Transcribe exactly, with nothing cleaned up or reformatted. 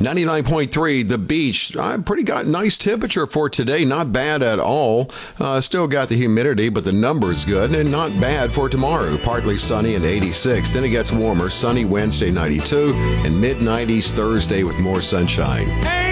ninety-nine point three, The Beach. Uh, pretty got nice temperature for today. Not bad at all. Uh, still got the humidity, but the number's good. And not bad for tomorrow. Partly sunny and eighty-six. Then it gets warmer. Sunny Wednesday, ninety-two. And mid nineties Thursday with more sunshine. Hey!